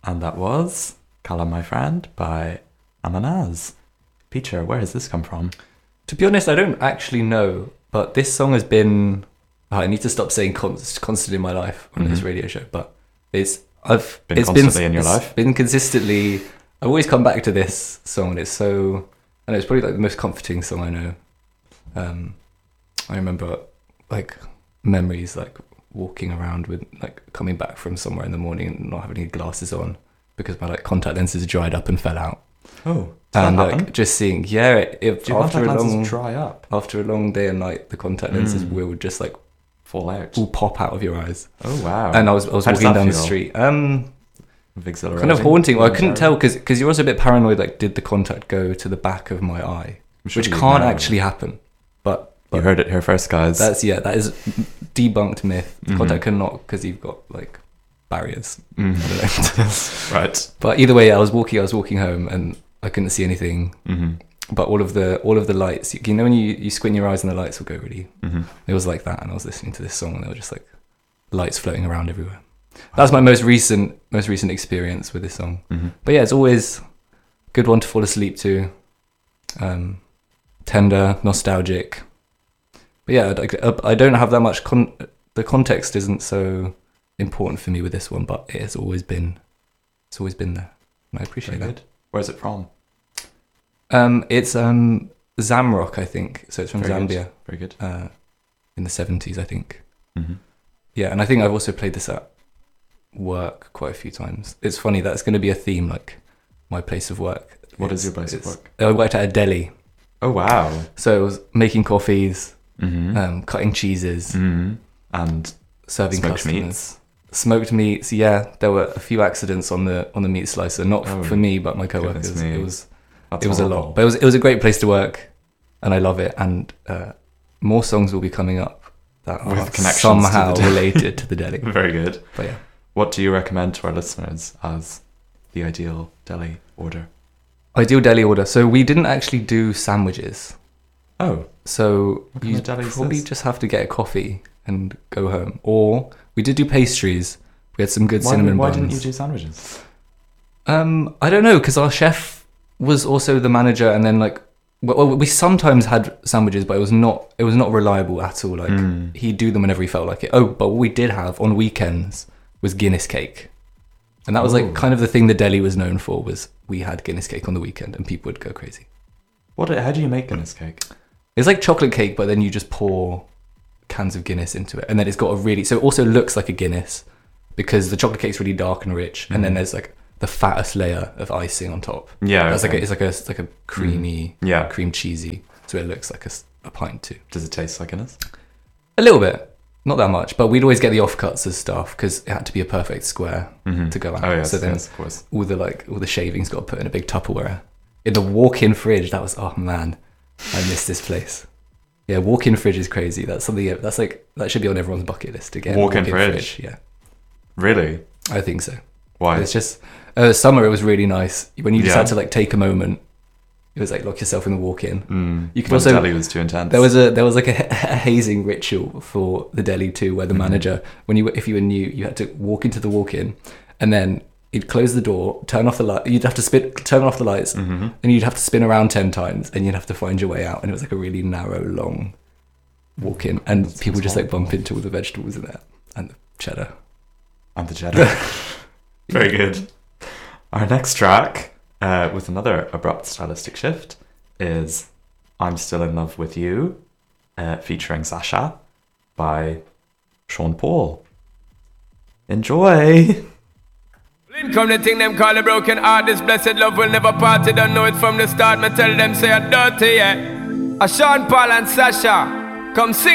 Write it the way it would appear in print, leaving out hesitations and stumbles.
And that was Calla My Friend by Amanaz. Peter, where has this come from? To be honest, I don't actually know, but this song has been... I need to stop saying constant in my life on this radio show, but it's constantly in your life? Been consistently... I've always come back to this song, and it's so... I know it's probably like the most comforting song I know. I remember like memories like walking around with like coming back from somewhere in the morning and not having any glasses on because my like contact lenses dried up and fell out. Oh, and like just seeing after a long dry up after a long day and night, the contact lenses will just like fall out, will pop out of your eyes. Oh wow! And I was walking down the street. Kind of haunting. Well, I couldn't tell because you're also a bit paranoid. Like, did the contact go to the back of my eye, which can't actually happen. But you heard it here first, guys. That is debunked myth. Contact cannot, because you've got like barriers. I don't know. Right. But either way, I was walking home and I couldn't see anything. But all of the lights, you know, when you squint your eyes and the lights will go really. It was like that, and I was listening to this song and there were just like lights floating around everywhere. That's my most recent experience with this song. But yeah, it's always a good one to fall asleep to. Tender, nostalgic. But yeah, I don't have that much. The context isn't so important for me with this one, but it has always been. It's always been there, and I appreciate that. Where's it from? It's Zamrock, I think. So it's from Zambia. Very good. In the 70s, I think. Yeah, and I think I've also played this at work quite a few times. It's funny, that's going to be a theme, like my place of work. What is your place of work? I worked at a deli. Oh wow! So it was making coffees, cutting cheeses, and serving smoked customers. Meats. Smoked meats. Yeah, there were a few accidents on the meat slicer, not for me but my coworkers. It was a lot, but it was a great place to work, and I love it. And more songs will be coming up that are somehow related to the deli. Very good. But yeah, what do you recommend to our listeners as the ideal deli order? Ideal deli order. So we didn't actually do sandwiches. Oh. So you probably just have to get a coffee and go home. Or we did do pastries. We had some good cinnamon buns. Why didn't you do sandwiches? I don't know, because our chef was also the manager, and then like we sometimes had sandwiches, but it was not reliable at all. Like he'd do them whenever he felt like it. Oh, but what we did have on weekends was Guinness cake. And that was like kind of the thing the deli was known for, was we had Guinness cake on the weekend and people would go crazy. How do you make Guinness cake? It's like chocolate cake, but then you just pour cans of Guinness into it. And then it's got so it also looks like a Guinness because the chocolate cake's really dark and rich. And then there's like the fattest layer of icing on top. Yeah. It's like a creamy, cream cheesy. So it looks like a pint too. Does it taste like Guinness? A little bit. Not that much, but we'd always get the offcuts as stuff because it had to be a perfect square to go out. Oh yes, so then of course. all the shavings got put in a big Tupperware in the walk-in fridge. That was, oh man, I miss this place. Yeah, walk-in fridge is crazy. That's something that should be on everyone's bucket list again. Walk-in fridge. Yeah. Really? I think so. Why? It's just summer. It was really nice when you just had to like take a moment. It was like lock yourself in the walk-in. You could also. The deli was too intense. There was like a hazing ritual for the deli too, where the manager, if you were new, you had to walk into the walk-in, and then he'd close the door, turn off the light. You'd have to turn off the lights, and you'd have to spin around 10 times, and you'd have to find your way out. And it was like a really narrow, long walk-in, and people just like bump into all the vegetables in there and the cheddar. And the cheddar. Very good. Our next track, with another abrupt stylistic shift, is I'm Still in Love with You, featuring Sasha by Sean Paul. Enjoy! Come the thing them call a broken heart. This blessed love will never part. They don't know it from the start. Me tell them say I'm dirty, yeah. A Sean Paul and Sasha, come sing.